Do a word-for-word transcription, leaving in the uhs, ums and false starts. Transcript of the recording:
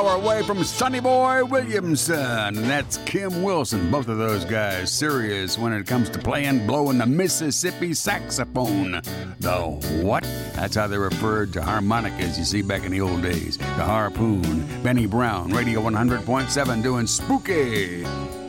away from Sonny Boy Williamson, and that's Kim Wilson. Both of those guys serious when it comes to playing, blowing the Mississippi saxophone. The what? That's how they referred to harmonicas you see back in the old days. The harpoon. Benny Brown, Radio one hundred point seven, doing spooky.